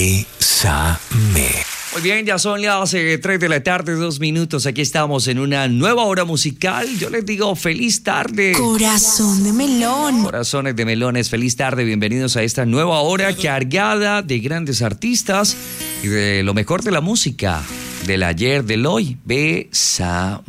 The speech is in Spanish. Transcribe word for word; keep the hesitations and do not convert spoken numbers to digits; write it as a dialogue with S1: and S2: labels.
S1: Bésame.
S2: Muy bien, ya son las eh, tres de la tarde, dos minutos. Aquí estamos en una nueva hora musical. Yo les digo feliz tarde.
S3: Corazón de melón.
S2: Corazones de melones, feliz tarde. Bienvenidos a esta nueva hora cargada de grandes artistas y de lo mejor de la música, del ayer, del hoy. Bésame.